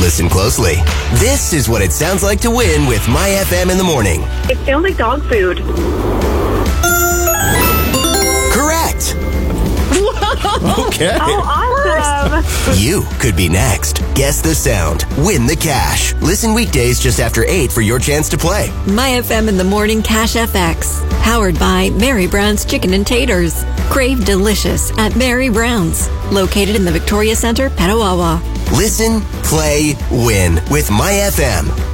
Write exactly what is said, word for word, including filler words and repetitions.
Listen closely. This is what it sounds like to win with My F M in the morning. It sounds like dog food. Correct. Okay. Oh, awesome. You could be next. Guess the sound. Win the cash. Listen weekdays just after eight for your chance to play. My F M in the morning Cash F X. Powered by Mary Brown's Chicken and Taters. Crave delicious at Mary Brown's. Located in the Victoria Center, Petawawa. Listen, play, win with My F M.